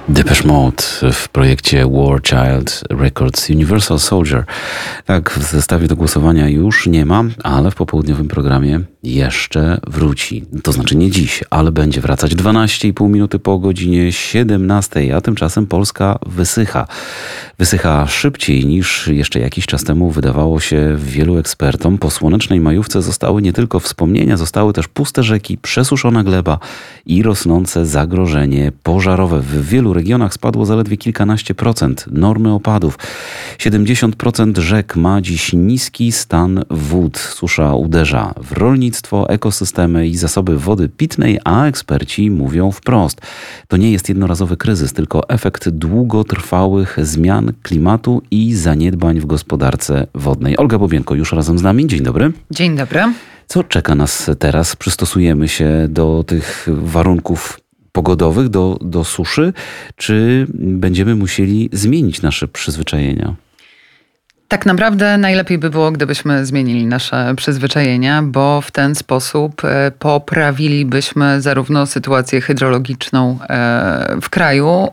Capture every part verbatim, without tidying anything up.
Depeche Mode w projekcie War Child Records Universal Soldier. Tak, w zestawie do głosowania już nie ma, ale w popołudniowym programie jeszcze wróci. To znaczy nie dziś, ale będzie wracać dwanaście i pół minuty po godzinie siedemnastej, a tymczasem Polska wysycha. Wysycha szybciej niż jeszcze jakiś czas temu wydawało się wielu ekspertom. Po słonecznej majówce zostały nie tylko wspomnienia, zostały też puste rzeki, przesuszona gleba i rosnące zagrożenie pożarowe. W wielu regionach spadło zaledwie kilkanaście procent normy opadów. siedemdziesiąt procent rzek ma dziś niski stan wód. Susza uderza w rolnictwo, ekosystemy i zasoby wody pitnej, a eksperci mówią wprost. To nie jest jednorazowy kryzys, tylko efekt długotrwałych zmian klimatu i zaniedbań w gospodarce wodnej. Olga Bobienko już razem z nami. Dzień dobry. Dzień dobry. Co czeka nas teraz? Przystosujemy się do tych warunków pogodowych, do, do suszy, czy będziemy musieli zmienić nasze przyzwyczajenia? Tak naprawdę najlepiej by było, gdybyśmy zmienili nasze przyzwyczajenia, bo w ten sposób poprawilibyśmy zarówno sytuację hydrologiczną w kraju,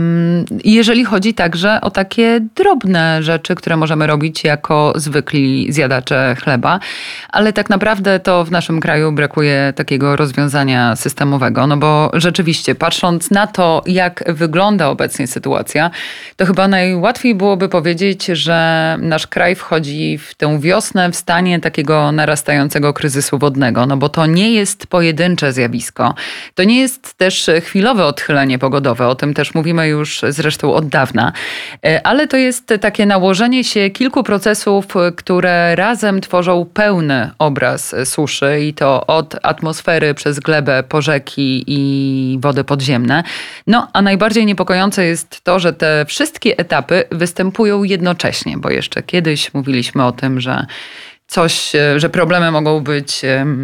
jeżeli chodzi także o takie drobne rzeczy, które możemy robić jako zwykli zjadacze chleba, ale tak naprawdę to w naszym kraju brakuje takiego rozwiązania systemowego, no bo rzeczywiście patrząc na to, jak wygląda obecnie sytuacja, to chyba najłatwiej byłoby powiedzieć, że nasz kraj wchodzi w tę wiosnę w stanie takiego narastającego kryzysu wodnego, no bo to nie jest pojedyncze zjawisko. To nie jest też chwilowe odchylenie pogodowe, o tym też mówimy już zresztą od dawna, ale to jest takie nałożenie się kilku procesów, które razem tworzą pełny obraz suszy i to od atmosfery przez glebę, po rzeki i wody podziemne. No a najbardziej niepokojące jest to, że te wszystkie etapy występują jednocześnie, bo jeszcze kiedyś mówiliśmy o tym, że coś, że problemy mogą być,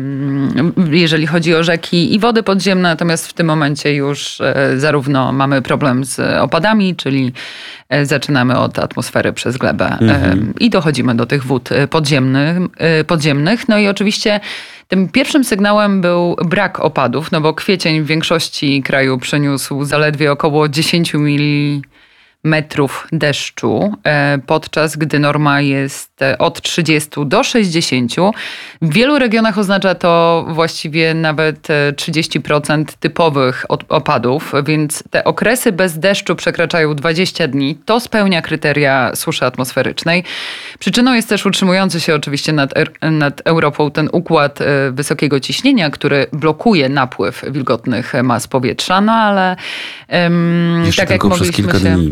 jeżeli chodzi o rzeki i wody podziemne, natomiast w tym momencie już zarówno mamy problem z opadami, czyli zaczynamy od atmosfery przez glebę mhm. i dochodzimy do tych wód podziemnych, podziemnych. No i oczywiście tym pierwszym sygnałem był brak opadów, no bo kwiecień w większości kraju przyniósł zaledwie około dziesięć milimetrów metrów deszczu, podczas gdy norma jest od trzydziestu do sześćdziesięciu. W wielu regionach oznacza to właściwie nawet trzydzieści procent typowych opadów, więc te okresy bez deszczu przekraczają dwadzieścia dni. To spełnia kryteria suszy atmosferycznej. Przyczyną jest też utrzymujący się oczywiście nad, nad Europą ten układ wysokiego ciśnienia, który blokuje napływ wilgotnych mas powietrza, no ale um, tak jak mogliśmy się... Dni.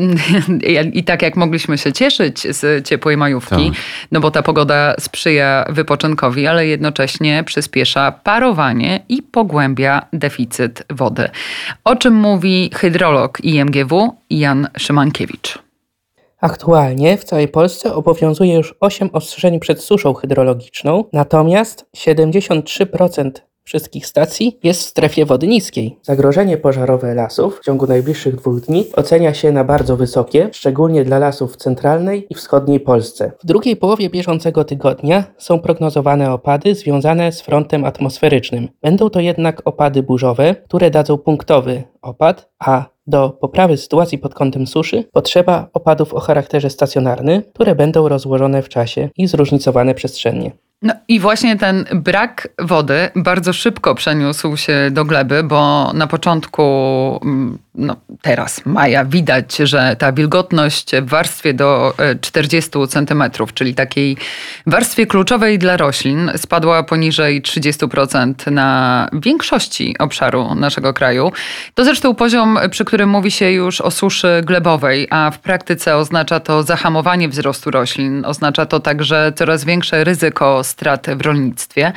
I tak jak mogliśmy się cieszyć z ciepłej majówki, tak. no bo ta pogoda sprzyja wypoczynkowi, ale jednocześnie przyspiesza parowanie i pogłębia deficyt wody. O czym mówi hydrolog I M G W Jan Szymankiewicz. Aktualnie w całej Polsce obowiązuje już osiem ostrzeżeń przed suszą hydrologiczną, natomiast siedemdziesiąt trzy procent wszystkich stacji jest w strefie wody niskiej. Zagrożenie pożarowe lasów w ciągu najbliższych dwóch dni ocenia się na bardzo wysokie, szczególnie dla lasów w centralnej i wschodniej Polsce. W drugiej połowie bieżącego tygodnia są prognozowane opady związane z frontem atmosferycznym. Będą to jednak opady burzowe, które dadzą punktowy opad, a do poprawy sytuacji pod kątem suszy potrzeba opadów o charakterze stacjonarnym, które będą rozłożone w czasie i zróżnicowane przestrzennie. No i właśnie ten brak wody bardzo szybko przeniósł się do gleby, bo na początku, no teraz maja, widać, że ta wilgotność w warstwie do czterdziestu centymetrów, czyli takiej warstwie kluczowej dla roślin, spadła poniżej trzydziestu procent na większości obszaru naszego kraju. To zresztą poziom, przy którym mówi się już o suszy glebowej, a w praktyce oznacza to zahamowanie wzrostu roślin, oznacza to także coraz większe ryzyko strat w rolnictwie.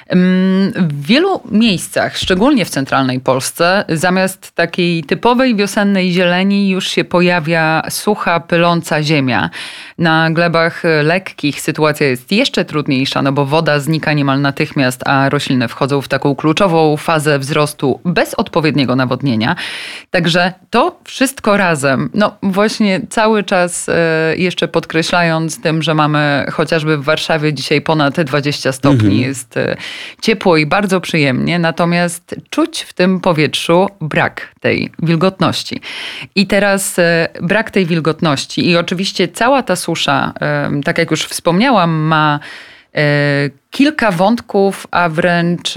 W wielu miejscach, szczególnie w centralnej Polsce, zamiast takiej typowej wiosennej zieleni już się pojawia sucha, pyląca ziemia. Na glebach lekkich sytuacja jest jeszcze trudniejsza, no bo woda znika niemal natychmiast, a rośliny wchodzą w taką kluczową fazę wzrostu bez odpowiedniego nawodnienia. Także to wszystko razem, no właśnie cały czas jeszcze podkreślając tym, że mamy chociażby w Warszawie dzisiaj ponad dwadzieścia stopni, mhm. jest ciepło i bardzo przyjemnie, natomiast czuć w tym powietrzu brak tej wilgotności. I teraz brak tej wilgotności i oczywiście cała ta susza, tak jak już wspomniałam, ma kilka wątków, a wręcz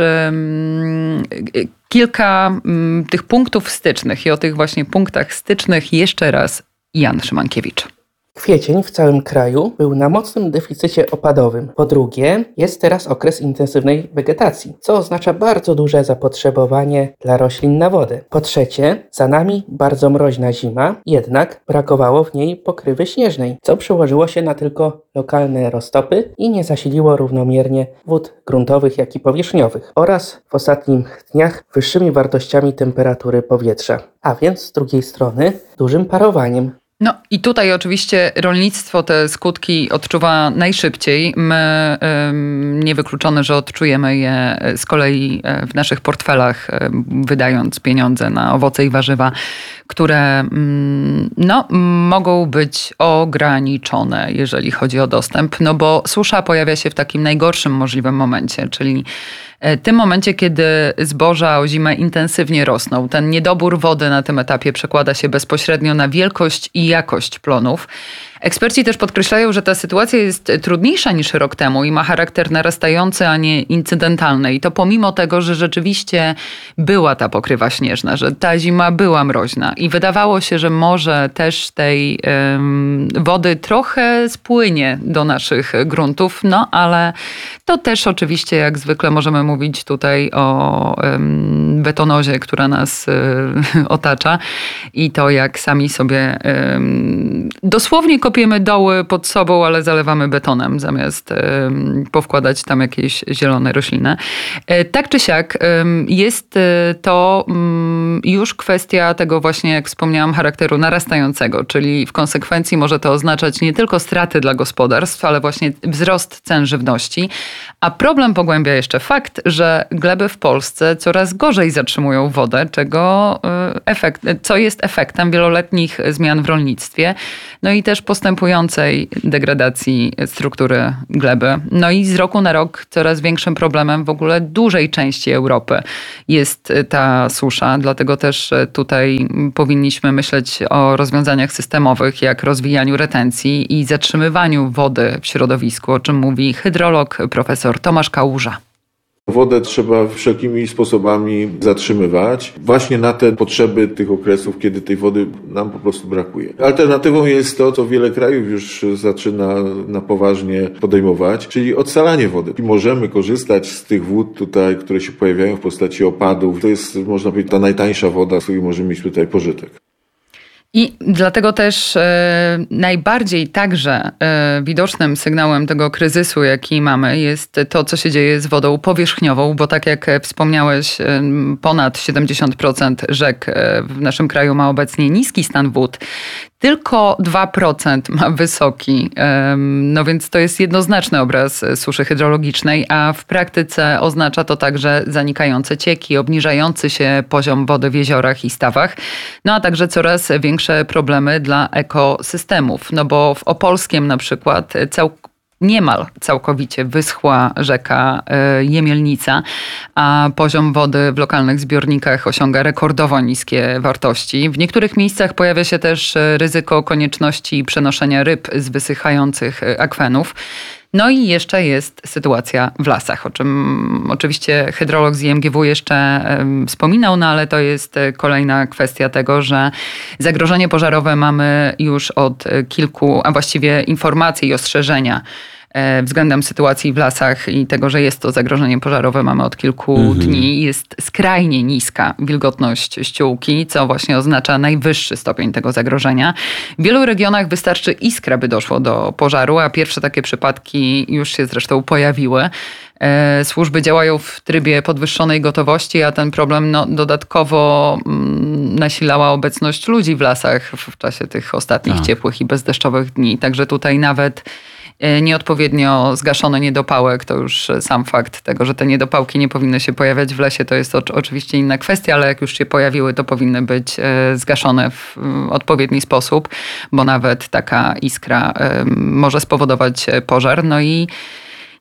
kilka tych punktów stycznych. I o tych właśnie punktach stycznych jeszcze raz Jan Szymankiewicz. Kwiecień w całym kraju był na mocnym deficycie opadowym. Po drugie, jest teraz okres intensywnej wegetacji, co oznacza bardzo duże zapotrzebowanie dla roślin na wodę. Po trzecie, za nami bardzo mroźna zima, jednak brakowało w niej pokrywy śnieżnej, co przełożyło się na tylko lokalne roztopy i nie zasiliło równomiernie wód gruntowych, jak i powierzchniowych oraz w ostatnich dniach wyższymi wartościami temperatury powietrza, a więc z drugiej strony dużym parowaniem. No i tutaj oczywiście rolnictwo te skutki odczuwa najszybciej. My ym, niewykluczone, że odczujemy je z kolei w naszych portfelach, wydając pieniądze na owoce i warzywa, które ym, no, mogą być ograniczone, jeżeli chodzi o dostęp, no bo susza pojawia się w takim najgorszym możliwym momencie, czyli w tym momencie, kiedy zboża o zimę intensywnie rosną. Ten niedobór wody na tym etapie przekłada się bezpośrednio na wielkość i jakość plonów. Eksperci też podkreślają, że ta sytuacja jest trudniejsza niż rok temu i ma charakter narastający, a nie incydentalny. I to pomimo tego, że rzeczywiście była ta pokrywa śnieżna, że ta zima była mroźna i wydawało się, że może też tej ym, wody trochę spłynie do naszych gruntów, no ale to też oczywiście jak zwykle możemy mówić tutaj o ym, betonozie, która nas y, otacza i to jak sami sobie ym, dosłownie kopiemy doły pod sobą, ale zalewamy betonem zamiast y, powkładać tam jakieś zielone rośliny. Y, tak czy siak y, jest y, to y, już kwestia tego właśnie, jak wspomniałam, charakteru narastającego, czyli w konsekwencji może to oznaczać nie tylko straty dla gospodarstw, ale właśnie wzrost cen żywności. A problem pogłębia jeszcze fakt, że gleby w Polsce coraz gorzej zatrzymują wodę, czego y, efekt, co jest efektem wieloletnich zmian w rolnictwie, no i też postępującej degradacji struktury gleby. No i z roku na rok coraz większym problemem w ogóle dużej części Europy jest ta susza. Dlatego też tutaj powinniśmy myśleć o rozwiązaniach systemowych, jak rozwijaniu retencji i zatrzymywaniu wody w środowisku, o czym mówi hydrolog profesor Tomasz Kałuża. Wodę trzeba wszelkimi sposobami zatrzymywać właśnie na te potrzeby tych okresów, kiedy tej wody nam po prostu brakuje. Alternatywą jest to, co wiele krajów już zaczyna na poważnie podejmować, czyli odsalanie wody. I możemy korzystać z tych wód tutaj, które się pojawiają w postaci opadów. To jest, można powiedzieć, ta najtańsza woda, z której możemy mieć tutaj pożytek. I dlatego też e, najbardziej także e, widocznym sygnałem tego kryzysu, jaki mamy, jest to, co się dzieje z wodą powierzchniową, bo tak jak wspomniałeś, e, ponad siedemdziesiąt procent rzek e, w naszym kraju ma obecnie niski stan wód. Tylko dwa procent ma wysoki, no więc to jest jednoznaczny obraz suszy hydrologicznej, a w praktyce oznacza to także zanikające cieki, obniżający się poziom wody w jeziorach i stawach, no a także coraz większe problemy dla ekosystemów, no bo w Opolskiem na przykład całkowicie niemal całkowicie wyschła rzeka Jemielnica, a poziom wody w lokalnych zbiornikach osiąga rekordowo niskie wartości. W niektórych miejscach pojawia się też ryzyko konieczności przenoszenia ryb z wysychających akwenów. No i jeszcze jest sytuacja w lasach, o czym oczywiście hydrolog z I M G W jeszcze wspominał, no ale to jest kolejna kwestia tego, że zagrożenie pożarowe mamy już od kilku, a właściwie informacje i ostrzeżenia względem sytuacji w lasach i tego, że jest to zagrożenie pożarowe, mamy od kilku mhm. dni. Jest skrajnie niska wilgotność ściółki, co właśnie oznacza najwyższy stopień tego zagrożenia. W wielu regionach wystarczy iskra, by doszło do pożaru, a pierwsze takie przypadki już się zresztą pojawiły. Służby działają w trybie podwyższonej gotowości, a ten problem no, dodatkowo mm, nasilała obecność ludzi w lasach w czasie tych ostatnich a. ciepłych i bezdeszczowych dni. Także tutaj nawet nieodpowiednio zgaszony niedopałek, to już sam fakt tego, że te niedopałki nie powinny się pojawiać w lesie, to jest oczywiście inna kwestia, ale jak już się pojawiły, to powinny być zgaszone w odpowiedni sposób, bo nawet taka iskra może spowodować pożar. No i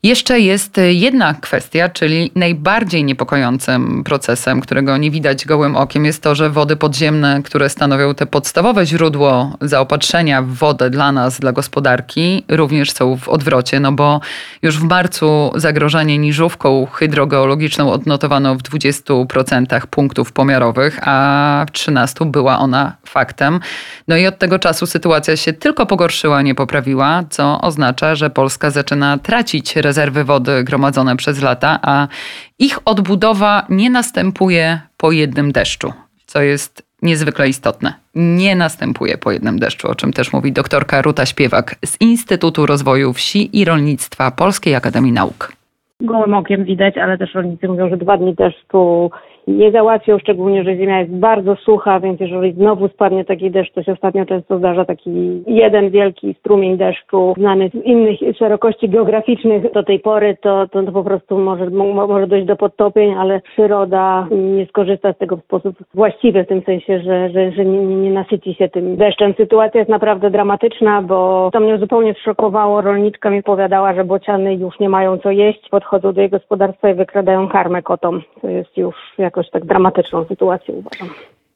Jeszcze jest jedna kwestia, czyli najbardziej niepokojącym procesem, którego nie widać gołym okiem, jest to, że wody podziemne, które stanowią te podstawowe źródło zaopatrzenia w wodę dla nas, dla gospodarki, również są w odwrocie, no bo już w marcu zagrożenie niżówką hydrogeologiczną odnotowano w dwudziestu procentach punktów pomiarowych, a w trzynastu była ona faktem. No i od tego czasu sytuacja się tylko pogorszyła, nie poprawiła, co oznacza, że Polska zaczyna tracić rezerwy wody gromadzone przez lata, a ich odbudowa nie następuje po jednym deszczu, co jest niezwykle istotne. Nie następuje po jednym deszczu, o czym też mówi doktorka Ruta Śpiewak z Instytutu Rozwoju Wsi i Rolnictwa Polskiej Akademii Nauk. Gołym okiem widać, ale też rolnicy mówią, że dwa dni deszczu nie załatwią, szczególnie, że ziemia jest bardzo sucha, więc jeżeli znowu spadnie taki deszcz, to się ostatnio często zdarza taki jeden wielki strumień deszczu znany z innych szerokości geograficznych do tej pory, to, to, to po prostu może, może dojść do podtopień, ale przyroda nie skorzysta z tego w sposób właściwy, w tym sensie, że, że, że nie, nie, nie nasyci się tym deszczem. Sytuacja jest naprawdę dramatyczna, bo to mnie zupełnie zszokowało. Rolniczka mi powiadała, że bociany już nie mają co jeść, podchodzą do jej gospodarstwa i wykradają karmę kotom. To jest już jak jakoś tak dramatyczną sytuację, uważam.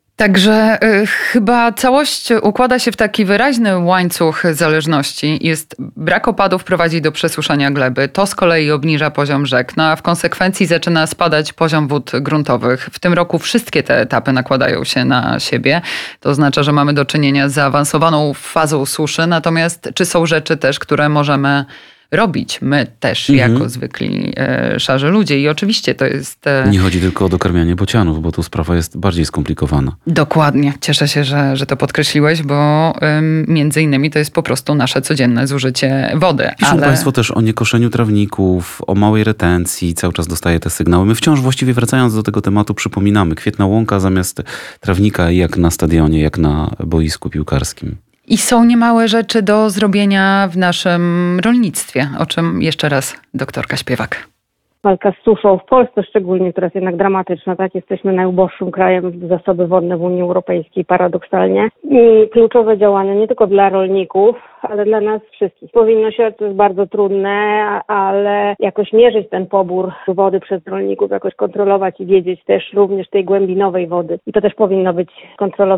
Także y, chyba całość układa się w taki wyraźny łańcuch zależności. Jest brak opadów prowadzi do przesuszenia gleby. To z kolei obniża poziom rzek, no a w konsekwencji zaczyna spadać poziom wód gruntowych. W tym roku wszystkie te etapy nakładają się na siebie. To oznacza, że mamy do czynienia z zaawansowaną fazą suszy. Natomiast czy są rzeczy też, które możemy robić my też mhm. jako zwykli e, szarzy ludzie. I oczywiście to jest... E... Nie chodzi tylko o dokarmianie bocianów, bo tu sprawa jest bardziej skomplikowana. Dokładnie. Cieszę się, że, że to podkreśliłeś, bo ym, między innymi to jest po prostu nasze codzienne zużycie wody. Piszą ale... Państwo też o niekoszeniu trawników, o małej retencji. Cały czas dostaję te sygnały. My wciąż właściwie wracając do tego tematu przypominamy. Kwietna łąka zamiast trawnika jak na stadionie, jak na boisku piłkarskim. I są niemałe rzeczy do zrobienia w naszym rolnictwie, o czym jeszcze raz doktorka Śpiewak. Walka z suszą w Polsce szczególnie, która jest jednak dramatyczna, tak? Jesteśmy najuboższym krajem w zasoby wodne w Unii Europejskiej, paradoksalnie. I kluczowe działania nie tylko dla rolników, ale dla nas wszystkich. Powinno się, to jest bardzo trudne, ale jakoś mierzyć ten pobór wody przez rolników, jakoś kontrolować i wiedzieć też również tej głębinowej wody. I to też powinno być kontrolowane